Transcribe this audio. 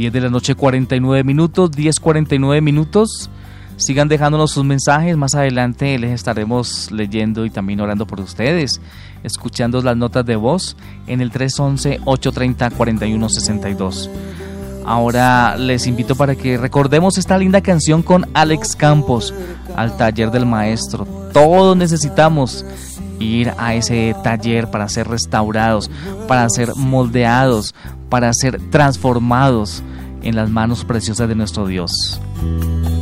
10 de la noche, 49 minutos, 10:49 minutos. Sigan dejándonos sus mensajes, más adelante les estaremos leyendo y también orando por ustedes, escuchando las notas de voz en el 311-830-4162. Ahora les invito para que recordemos esta linda canción con Alex Campos, Al taller del maestro. Todos necesitamos ir a ese taller para ser restaurados, para ser moldeados, para ser transformados en las manos preciosas de nuestro Dios.